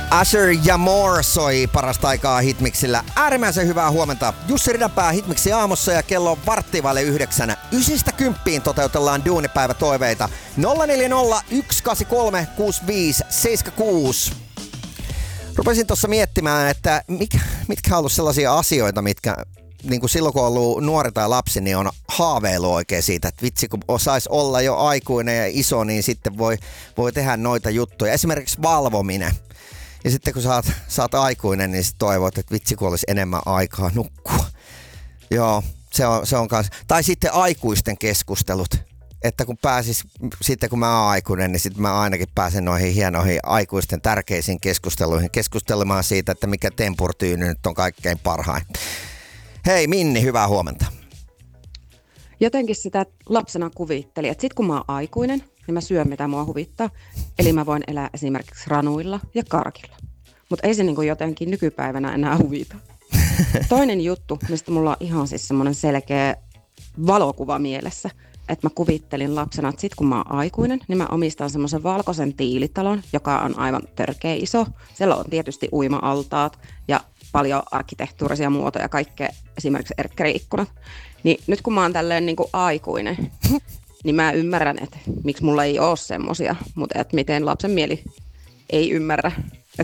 Asher ja Moore soi parasta aikaa Hitmixillä. Äärimmäisen hyvää huomenta. Jussi Ridanpää Hitmixin aamussa ja kello on 8:45. 9-10 toteutellaan duunipäivätoiveita. 040 183 6576. Rupesin tuossa miettimään, että mitkä on ollut sellaisia asioita, mitkä niin kuin silloin kun on ollut nuori tai lapsi, niin on haaveilu oikein siitä, että vitsi kun osaisi olla jo aikuinen ja iso, niin sitten voi tehdä noita juttuja. Esimerkiksi valvominen. Ja sitten kun sä oot aikuinen, niin sit toivot, että vitsi kun olisi enemmän aikaa nukkua. Joo, se on kans. Tai sitten aikuisten keskustelut. Että sitten kun mä oon aikuinen, niin sitten mä ainakin pääsen noihin hienoihin aikuisten tärkeisiin keskusteluihin. Keskustelemaan siitä, että mikä tempurtyyny nyt on kaikkein parhain. Hei Minni, hyvää huomenta. Jotenkin sitä lapsena kuvitteli, että sit kun mä oon aikuinen, niin mä syön mitä mua huvittaa. Eli mä voin elää esimerkiksi ranuilla ja karkilla. Mutta ei se niin kuin jotenkin nykypäivänä enää huvita. Toinen juttu, mistä mulla on ihan siis semmoinen selkeä valokuva mielessä, että mä kuvittelin lapsena, että sit kun mä oon aikuinen, niin mä omistan semmoisen valkoisen tiilitalon, joka on aivan törkeä iso. Siellä on tietysti uima-altaat ja paljon arkkitehtuurisia muotoja, kaikkea esimerkiksi erkkeri-ikkunat. Niin nyt kun mä oon tälleen niin kuin aikuinen, niin mä ymmärrän, että miksi mulla ei ole semmosia, mutta että miten lapsen mieli ei ymmärrä